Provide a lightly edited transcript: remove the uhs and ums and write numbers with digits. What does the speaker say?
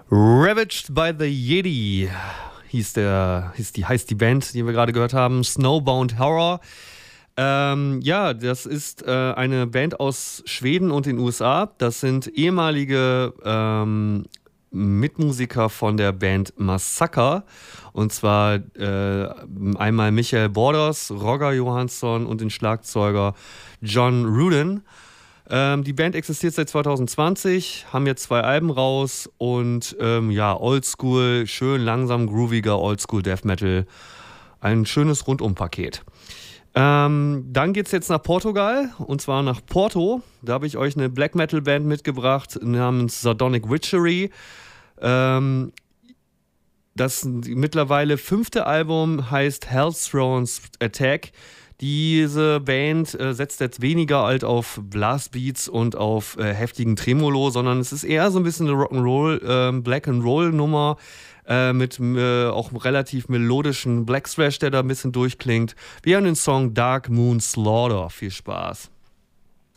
Ravaged by the Yeti heißt die Band, die wir gerade gehört haben. Snowbound Horror. Ja, das ist eine Band aus Schweden und den USA. Das sind ehemalige Mitmusiker von der Band Massacre. Und zwar einmal Michael Borders, Roger Johansson und den Schlagzeuger John Rudin. Die Band existiert seit 2020, haben jetzt 2 Alben raus und ja, Oldschool, schön langsam grooviger Oldschool Death Metal. Ein schönes Rundumpaket. Dann geht's jetzt nach Portugal und zwar nach Porto. Da habe ich euch eine Black Metal Band mitgebracht namens Sardonic Witchery. Das mittlerweile 5. Album heißt Hellthrone's Attack. Diese Band setzt jetzt weniger halt auf Blastbeats und auf heftigen Tremolo, sondern es ist eher so ein bisschen eine Rock'n'Roll, Black-and-Roll-Nummer mit auch relativ melodischen Black Thrash, der da ein bisschen durchklingt. Wir haben den Song Dark Moon Slaughter. Viel Spaß.